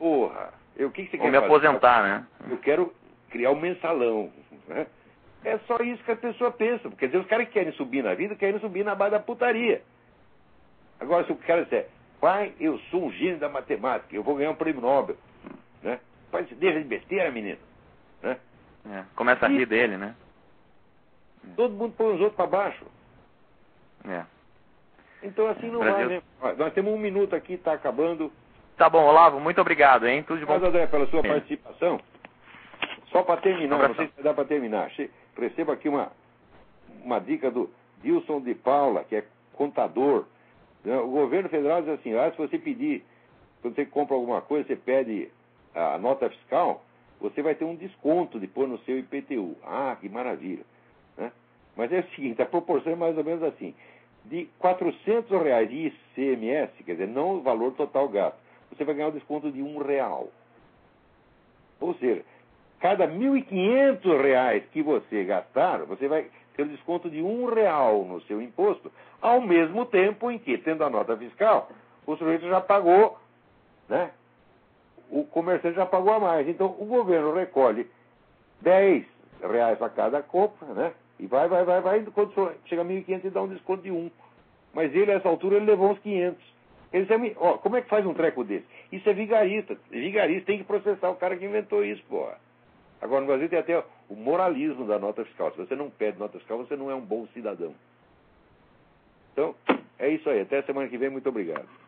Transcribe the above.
Porra, o que você quer Ou me fazer? aposentar, né? Eu quero criar um mensalão, né? É só isso que a pessoa pensa. Quer dizer, os caras que querem subir na vida, querem subir na base da putaria. Agora, se o cara disser, pai, eu sou um gênio da matemática, eu vou ganhar um prêmio Nobel, né? Pai, deixa de besteira, menino. Né? Começa a rir dele, né? Todo mundo põe os outros para baixo. Então assim não vai, né? Nós temos 1 minuto aqui, está acabando. Tá bom, Olavo, muito obrigado, hein? Tudo de bom. Obrigado, André, pela sua participação. Só para terminar, não sei se dá para terminar. Recebo aqui uma dica do Dilson de Paula, que é contador. O governo federal diz assim, se você pedir, quando você compra alguma coisa, você pede a nota fiscal, você vai ter um desconto depois no seu IPTU. Ah, que maravilha. Né? Mas é o seguinte, a proporção é mais ou menos assim. De R$400 de ICMS, quer dizer, não o valor total gasto, você vai ganhar um desconto de R$1. Ou seja, cada R$1.500 que você gastar, você vai ter um desconto de R$1 no seu imposto, ao mesmo tempo em que, tendo a nota fiscal, o sujeito já pagou, né? O comerciante já pagou a mais. Então, o governo recolhe R$10 para cada compra, né? E vai, quando chega a 1.500 e dá um desconto de 1. Mas ele, a essa altura, ele levou uns 500. Ele disse, como é que faz um treco desse? Isso é vigarista. Vigarista tem que processar o cara que inventou isso, porra. Agora, no Brasil tem até o moralismo da nota fiscal. Se você não pede nota fiscal, você não é um bom cidadão. Então, é isso aí. Até a semana que vem. Muito obrigado.